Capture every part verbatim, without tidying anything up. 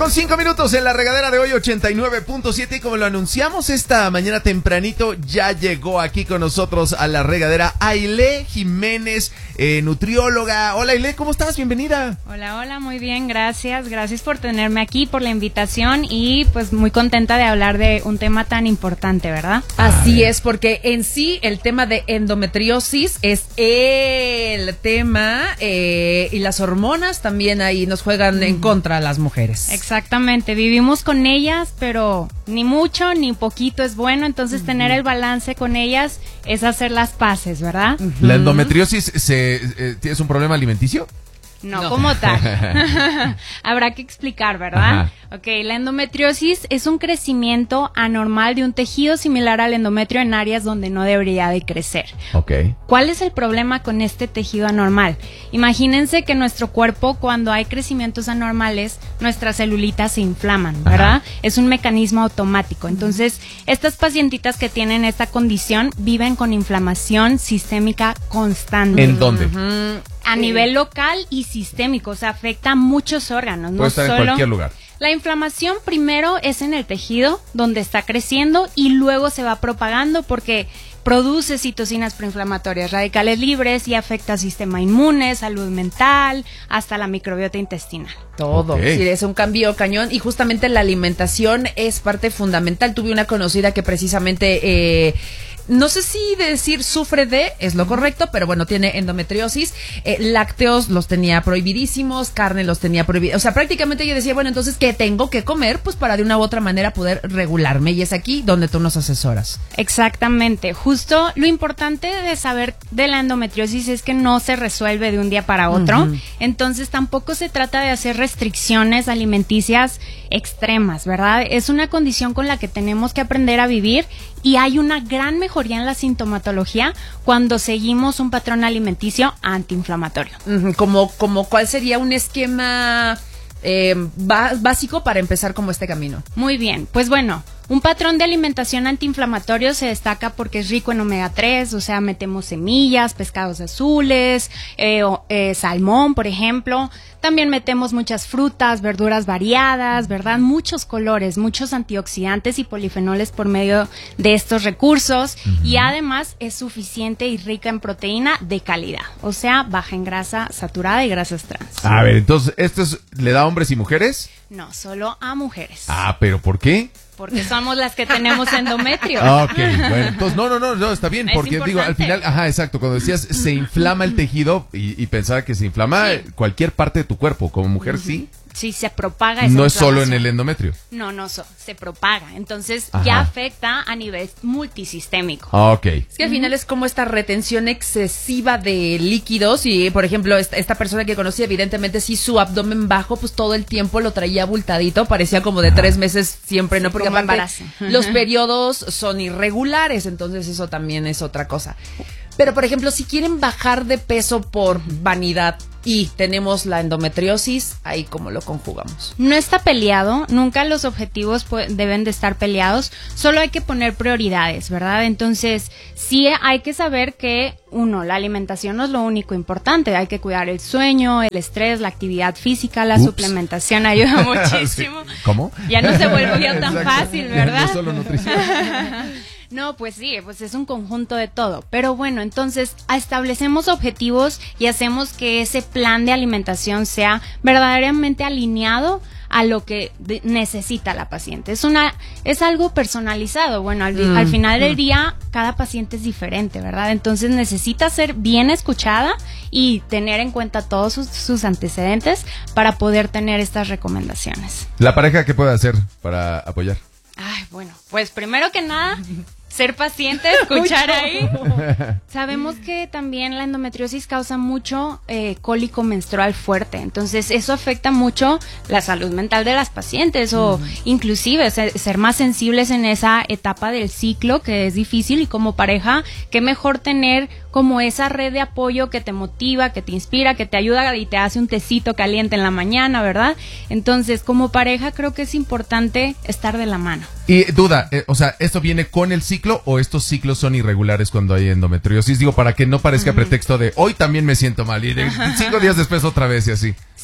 con cinco minutos en la regadera de hoy, ochenta y nueve punto siete. Y como lo anunciamos esta mañana tempranito, ya llegó aquí con nosotros a la regadera Ailé Jiménez, eh, nutrióloga. Hola Ailé, ¿cómo estás? Bienvenida. Hola, hola, muy bien, gracias. Gracias por tenerme aquí, por la invitación y pues muy contenta de hablar de un tema tan importante, ¿verdad? Así es, porque en sí el tema de endometriosis es el tema eh, y las hormonas también ahí nos juegan mm. en contra a las mujeres. Exactamente, vivimos con ellas, pero ni mucho ni poquito es bueno, entonces uh-huh. tener el balance con ellas es hacer las paces, ¿verdad? Uh-huh. ¿La endometriosis se, eh, es un problema alimenticio? No, no, como tal. Habrá que explicar, ¿verdad? Ajá. Ok, la endometriosis es un crecimiento anormal de un tejido similar al endometrio en áreas donde no debería de crecer. Ok. ¿Cuál es el problema con este tejido anormal? Imagínense que nuestro cuerpo, cuando hay crecimientos anormales, nuestras celulitas se inflaman, ¿verdad? Ajá. Es un mecanismo automático. Entonces, estas pacientitas que tienen esta condición viven con inflamación sistémica constante. ¿En dónde? Uh-huh. A nivel local y sistémico, o sea, afecta a muchos órganos. Puede no estar solo en cualquier lugar. La inflamación primero es en el tejido donde está creciendo y luego se va propagando porque produce citocinas proinflamatorias, radicales libres y afecta al sistema inmune, salud mental, hasta la microbiota intestinal. Todo, okay. Sí, es un cambio cañón y justamente la alimentación es parte fundamental. Tuve una conocida que precisamente... Eh, no sé si decir sufre de, es lo correcto, pero bueno, tiene endometriosis, eh, lácteos los tenía prohibidísimos, carne los tenía prohibidos, o sea, prácticamente yo decía, bueno, entonces, ¿qué tengo que comer? Pues para de una u otra manera poder regularme, y es aquí donde tú nos asesoras. Exactamente, justo lo importante de saber de la endometriosis es que no se resuelve de un día para otro, uh-huh. entonces tampoco se trata de hacer restricciones alimenticias extremas, ¿verdad? Es una condición con la que tenemos que aprender a vivir y hay una gran mejoría en la sintomatología cuando seguimos un patrón alimenticio antiinflamatorio. Uh-huh. Como, como ¿cuál sería un esquema eh, básico para empezar como este camino? Muy bien, pues bueno, un patrón de alimentación antiinflamatorio se destaca porque es rico en omega tres, o sea, metemos semillas, pescados azules, eh, eh, salmón, por ejemplo. También metemos muchas frutas, verduras variadas, ¿verdad? Muchos colores, muchos antioxidantes y polifenoles por medio de estos recursos. Uh-huh. Y además es suficiente y rica en proteína de calidad, o sea, baja en grasa saturada y grasas trans. A ver, entonces, ¿esto es, le da a hombres y mujeres? No, solo a mujeres. Ah, ¿pero por qué? Porque somos las que tenemos endometrio. Ah, ok, bueno, entonces no, no, no, no, está bien, porque digo, al final, ajá, exacto, cuando decías se inflama el tejido y, y pensaba que se inflama sí. cualquier parte de tu cuerpo, como mujer, uh-huh. sí. Sí, se propaga esa No es solo en el endometrio. No, no, so, se propaga. Entonces Ajá. ya afecta a nivel multisistémico. Ah, ok. Es que al final es como esta retención excesiva de líquidos y, por ejemplo, esta, esta persona que conocí, evidentemente, sí, su abdomen bajo, pues todo el tiempo lo traía abultadito, parecía como de Ajá. tres meses siempre, ¿no? Porque como aparte embarazo. Los periodos son irregulares, entonces eso también es otra cosa. Pero, por ejemplo, si quieren bajar de peso por vanidad y tenemos la endometriosis, ahí cómo lo conjugamos. No está peleado, nunca los objetivos deben de estar peleados, solo hay que poner prioridades, ¿verdad? Entonces, sí hay que saber que, uno, la alimentación no es lo único importante, hay que cuidar el sueño, el estrés, la actividad física, la Ups. suplementación ayuda muchísimo. Sí. ¿Cómo? Ya no se volvió tan fácil, ¿verdad? No solo nutrición. No, pues sí, pues es un conjunto de todo. Pero bueno, entonces establecemos objetivos y hacemos que ese plan de alimentación sea verdaderamente alineado a lo que de, necesita la paciente. Es una, es algo personalizado. Bueno, al, mm, al final mm. del día, cada paciente es diferente, ¿verdad? Entonces necesita ser bien escuchada y tener en cuenta todos sus, sus antecedentes para poder tener estas recomendaciones. ¿La pareja qué puede hacer para apoyar? Ay, bueno, pues primero que nada, ser paciente, escuchar ahí. Sabemos que también la endometriosis causa mucho eh, cólico menstrual fuerte, entonces eso afecta mucho la salud mental de las pacientes o uh-huh. inclusive ser, ser más sensibles en esa etapa del ciclo que es difícil, y como pareja, qué mejor tener como esa red de apoyo que te motiva, que te inspira, que te ayuda y te hace un tecito caliente en la mañana, ¿verdad? Entonces, como pareja creo que es importante estar de la mano. Y duda, eh, o sea, ¿esto viene con el ciclo o estos ciclos son irregulares cuando hay endometriosis? Digo, para que no parezca uh-huh. pretexto de hoy también me siento mal y de cinco días después otra vez y así.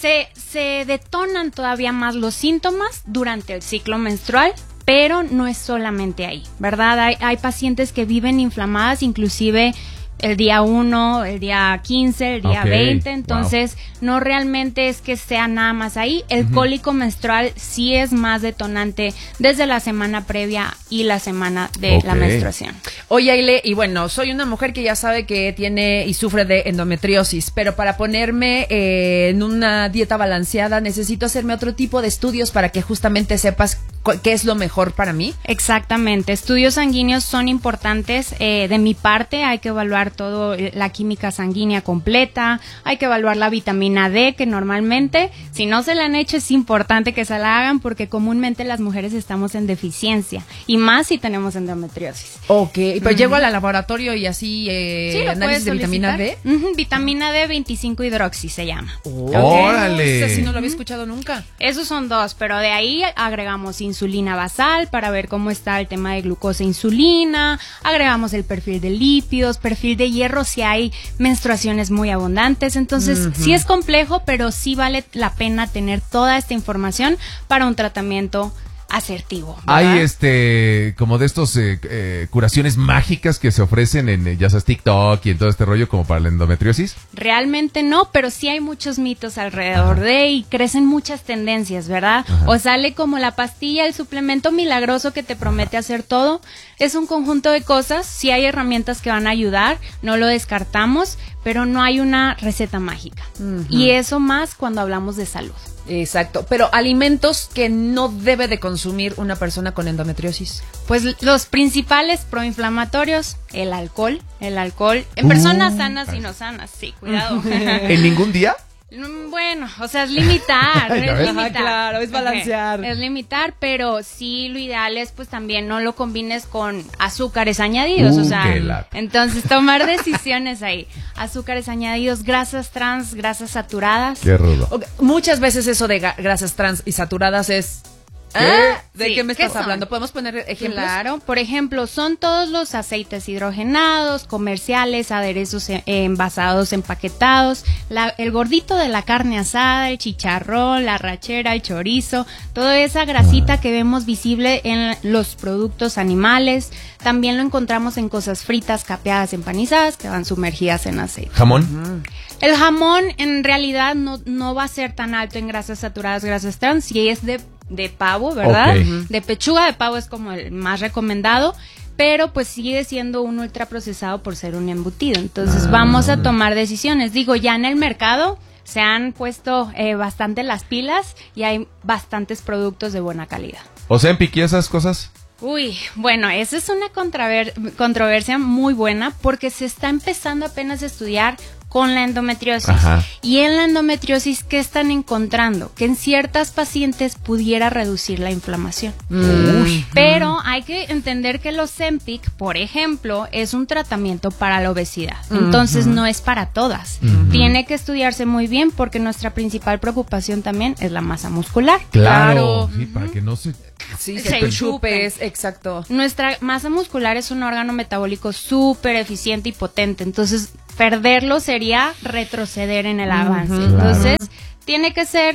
Se, se detonan todavía más los síntomas durante el ciclo menstrual, pero no es solamente ahí, ¿verdad? Hay, hay pacientes que viven inflamadas, inclusive el día uno, el día quince, el día okay, veinte, entonces wow. no realmente es que sea nada más ahí. El uh-huh. cólico menstrual sí es más detonante desde la semana previa y la semana de okay. la menstruación. Oye, Aile, y bueno, soy una mujer que ya sabe que tiene y sufre de endometriosis, pero para ponerme eh, en una dieta balanceada necesito hacerme otro tipo de estudios para que justamente sepas qué es lo mejor para mí. Exactamente, estudios sanguíneos son importantes. Eh, de mi parte hay que evaluar todo, la química sanguínea completa, hay que evaluar la vitamina D, que normalmente, si no se la han hecho, es importante que se la hagan porque comúnmente las mujeres estamos en deficiencia, y más si tenemos endometriosis. Ok, pero uh-huh. llego al laboratorio y así eh, sí, análisis de vitamina D. Uh-huh. Vitamina D veinticinco hidroxi se llama. Oh, okay. ¡Órale! Ese sí no lo había escuchado nunca. Esos son dos, pero de ahí agregamos insulina basal para ver cómo está el tema de glucosa e insulina, agregamos el perfil de lípidos, perfil de hierro si hay menstruaciones muy abundantes, entonces uh-huh. sí es complejo, pero sí vale la pena tener toda esta información para un tratamiento asertivo, ¿verdad? Hay este como de estos eh, eh, curaciones mágicas que se ofrecen en eh, ya sabes TikTok y en todo este rollo como para la endometriosis. Realmente no, pero sí hay muchos mitos alrededor Ajá. de y crecen muchas tendencias, ¿verdad? Ajá. O sale como la pastilla, el suplemento milagroso que te promete Ajá. hacer todo. Es un conjunto de cosas, sí hay herramientas que van a ayudar, no lo descartamos, pero no hay una receta mágica. Uh-huh. Y eso más cuando hablamos de salud. Exacto, pero alimentos que no debe de consumir una persona con endometriosis. Pues los principales proinflamatorios, el alcohol, el alcohol en uh, personas sanas ay. y no sanas, sí, cuidado. ¿En ningún día? Bueno, o sea, es limitar, es limitar. Ajá, claro, es balancear. Okay. Es limitar, pero sí lo ideal es pues también no lo combines con azúcares añadidos, uh, o sea, entonces tomar decisiones ahí. Azúcares añadidos, grasas trans, grasas saturadas. Qué rudo. Okay. Muchas veces eso de ga- grasas trans y saturadas es... ¿Ah? ¿De sí, qué me estás ¿qué hablando? ¿Podemos poner ejemplos? Claro, por ejemplo, son todos los aceites hidrogenados, comerciales, aderezos eh, envasados, empaquetados, la, el gordito de la carne asada, el chicharrón, la arrachera, el chorizo, toda esa grasita que vemos visible en los productos animales. También lo encontramos en cosas fritas, capeadas, empanizadas, que van sumergidas en aceite. ¿Jamón? Uh-huh. El jamón en realidad no, no va a ser tan alto en grasas saturadas, grasas trans, si es de de pavo, ¿verdad? Okay. De pechuga de pavo es como el más recomendado, pero pues sigue siendo un ultraprocesado por ser un embutido. Entonces ah. vamos a tomar decisiones. Digo, ya en el mercado se han puesto eh, bastante las pilas y hay bastantes productos de buena calidad. O sea, en piqui esas cosas. Uy, bueno, esa es una controver- controversia muy buena porque se está empezando apenas a estudiar con la endometriosis. Ajá. Y en la endometriosis, ¿qué están encontrando? Que en ciertas pacientes pudiera reducir la inflamación. Mm. Uy. Pero hay que entender que los Ozempic, por ejemplo, es un tratamiento para la obesidad. Entonces uh-huh. no es para todas. Uh-huh. Tiene que estudiarse muy bien porque nuestra principal preocupación también es la masa muscular. Claro. Sí, uh-huh. para que no se... Sí, se, se chupes, exacto. Nuestra masa muscular es un órgano metabólico súper eficiente y potente, entonces perderlo sería retroceder en el avance. Uh-huh, entonces, claro. tiene que ser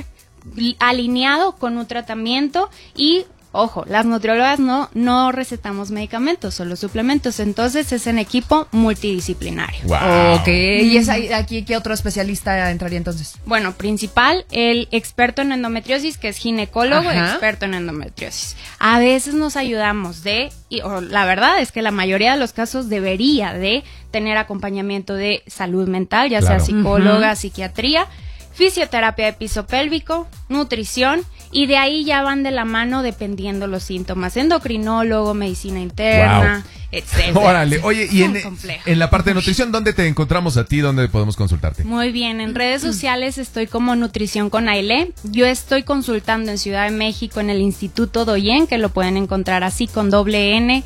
alineado con un tratamiento y, ojo, las nutriólogas no, no recetamos medicamentos, solo suplementos, entonces es en equipo multidisciplinario. Wow. Ok, ¿y es ahí, aquí qué otro especialista entraría entonces? Bueno, principal, el experto en endometriosis, que es ginecólogo, Ajá. experto en endometriosis. A veces nos ayudamos de, y o, la verdad es que la mayoría de los casos debería de tener acompañamiento de salud mental, ya claro. sea psicóloga, uh-huh. psiquiatría, fisioterapia de piso pélvico, nutrición, y de ahí ya van de la mano dependiendo los síntomas, endocrinólogo, medicina interna, wow. etcétera. Órale, oye, y en, en la parte de nutrición, ¿dónde te encontramos a ti? ¿Dónde podemos consultarte? Muy bien, en redes sociales estoy como Nutrición con Aile. Yo estoy consultando en Ciudad de México en el Instituto Doyen, que lo pueden encontrar así con doble N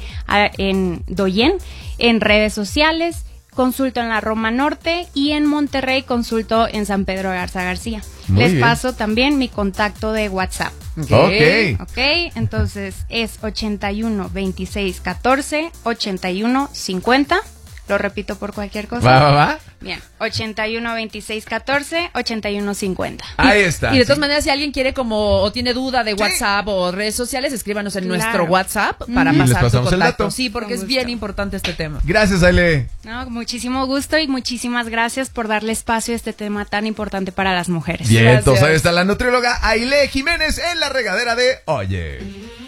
en Doyen, en redes sociales. Consulto en la Roma Norte y en Monterrey consulto en San Pedro Garza García. Muy Les bien. paso también mi contacto de WhatsApp. Okay. ok. Ok, entonces es ochenta y uno, veintiséis, catorce, ochenta y uno, cincuenta. Lo repito por cualquier cosa. Va, va, va. Bien, ochenta y uno, veintiséis, catorce, ochenta y uno, cincuenta. Ahí está. Y de todas sí. maneras, si alguien quiere como o tiene duda de Sí. WhatsApp o redes sociales, escríbanos en Claro. nuestro WhatsApp para Y les pasar su pasamos el contacto. dato. Sí, porque Con es gusto. bien importante este tema. Gracias, Aile. No, muchísimo gusto y muchísimas gracias por darle espacio a este tema tan importante para las mujeres. Bien, Gracias. entonces ahí está la nutrióloga Aile Jiménez en la regadera de Oye.